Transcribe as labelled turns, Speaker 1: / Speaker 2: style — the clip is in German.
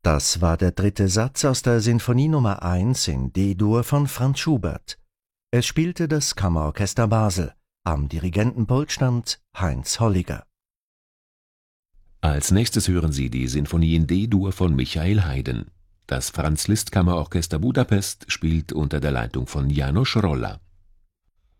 Speaker 1: Das war der dritte Satz aus der Sinfonie Nummer 1 in D-Dur von Franz Schubert. Es spielte das Kammerorchester Basel. Am Dirigentenpult stand Heinz Holliger.
Speaker 2: Als nächstes hören Sie die Sinfonie in D-Dur von Michael Haydn. Das Franz-Liszt-Kammerorchester Budapest spielt unter der Leitung von János Rolla.